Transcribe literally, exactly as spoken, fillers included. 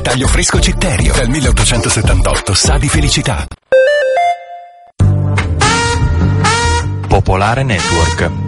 Taglio fresco Citterio, dal milleottocentosettantotto sa di felicità. Popolare Network.